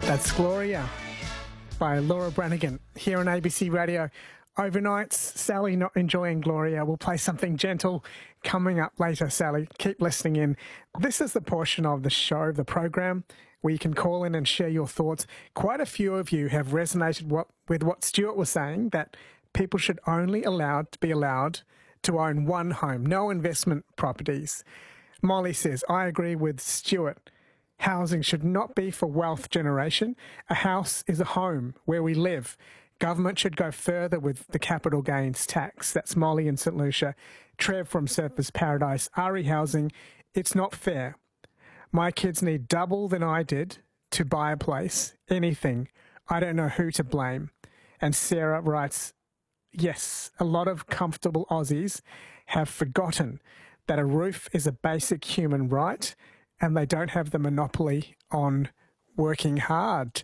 That's Gloria by Laura Branigan here on ABC Radio. Overnights, Sally not enjoying Gloria. We'll play something gentle coming up later, Sally. Keep listening in. This is the portion of the show, the program, where you can call in and share your thoughts. Quite a few of you have resonated with what Stuart was saying, that people should only be allowed to own one home, no investment properties. Molly says, I agree with Stuart. Housing should not be for wealth generation. A house is a home where we live. Government should go further with the capital gains tax. That's Molly in St Lucia. Trev from Surfers Paradise. Ari Housing, it's not fair. My kids need double than I did to buy a place, anything. I don't know who to blame. And Sarah writes, yes, a lot of comfortable Aussies have forgotten that a roof is a basic human right, and they don't have the monopoly on working hard.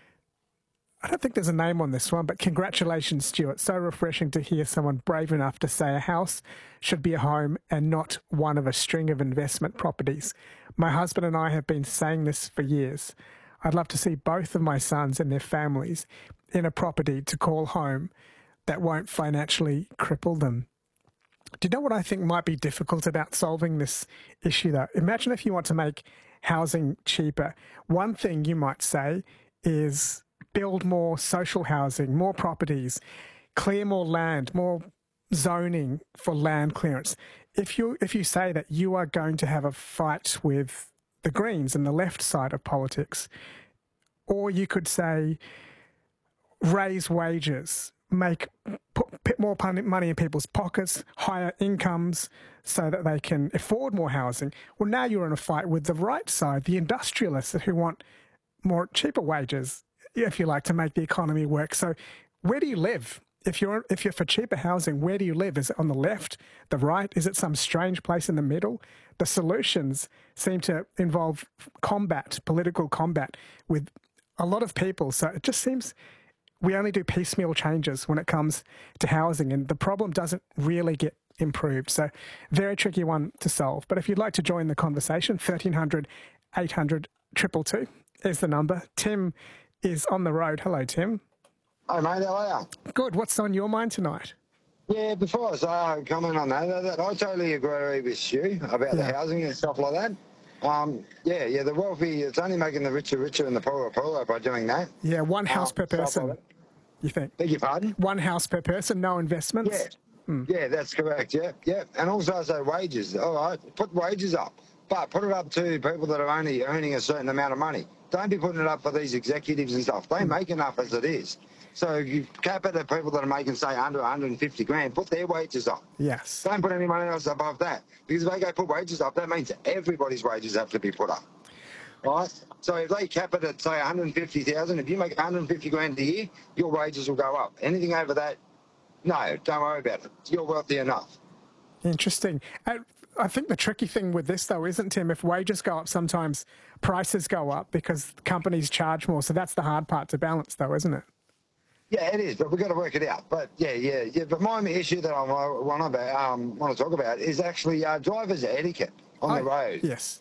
I don't think there's a name on this one, but congratulations, Stuart. So refreshing to hear someone brave enough to say a house should be a home and not one of a string of investment properties. My husband and I have been saying this for years. I'd love to see both of my sons and their families in a property to call home that won't financially cripple them. Do you know what I think might be difficult about solving this issue, though? Imagine if you want to make housing cheaper. One thing you might say is build more social housing, more properties, clear more land, more zoning for land clearance. If you say that you are going to have a fight with the Greens and the left side of politics, or you could say raise wages, put more money in people's pockets, higher incomes so that they can afford more housing. Well, now you're in a fight with the right side, the industrialists who want more cheaper wages, if you like, to make the economy work. So where do you live? If you're for cheaper housing, where do you live? Is it on the left, the right? Is it some strange place in the middle? The solutions seem to involve political combat with a lot of people. So it just seems we only do piecemeal changes when it comes to housing, and the problem doesn't really get improved. So very tricky one to solve. But if you'd like to join the conversation, 1300 800 222 is the number. Tim is on the road. Hello, Tim. Hi, mate. How are you? Good. What's on your mind tonight? Yeah, before I say comment on that, I totally agree with Stu about the housing and stuff like that. The wealthy, it's only making the richer and the poorer poorer by doing that. Yeah, one house per person, like you think? Beg your pardon? One house per person, no investments? Yeah, yeah, that's correct, yeah. And also, I say wages. All right, put wages up, but put it up to people that are only earning a certain amount of money. Don't be putting it up for these executives and stuff. They make enough as it is. So you cap it at people that are making, say, under 150 grand, put their wages up. Yes. Don't put any money else above that. Because if they go put wages up, that means everybody's wages have to be put up. Right? So if they cap it at, say, 150,000, if you make 150 grand a year, your wages will go up. Anything over that, no, don't worry about it. You're wealthy enough. Interesting. I think the tricky thing with this, though, isn't, Tim, if wages go up, sometimes prices go up because companies charge more. So that's the hard part to balance, though, isn't it? Yeah, it is, but we've got to work it out. But yeah. But my issue that I want to talk about is actually drivers' etiquette on the road. Yes.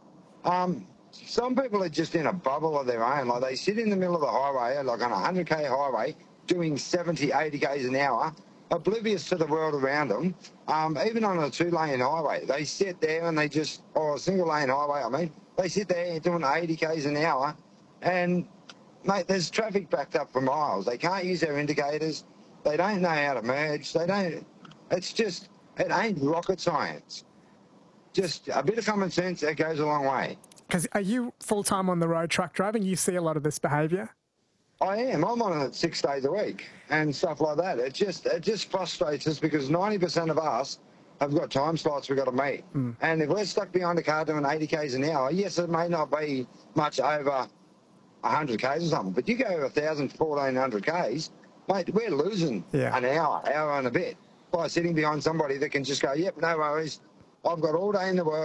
Some people are just in a bubble of their own. Like they sit in the middle of the highway, like on a 100k highway, doing 70, 80 k's an hour, oblivious to the world around them. Even on a 2-lane highway, they sit there and or a single-lane highway, they sit there doing 80 k's an hour, and mate, there's traffic backed up for miles. They can't use their indicators. They don't know how to merge. It ain't rocket science. Just a bit of common sense, that goes a long way. Because are you full-time on the road truck driving? You see a lot of this behaviour? I am. I'm on it 6 days a week and stuff like that. It just frustrates us because 90% of us have got time slots we've got to meet. And if we're stuck behind a car doing 80 k's an hour, yes, it may not be much over 100 k's or something, but you go 1,000, 1,400 k's, mate, we're losing an hour and a bit by sitting behind somebody that can just go, yep, no worries, I've got all day in the world.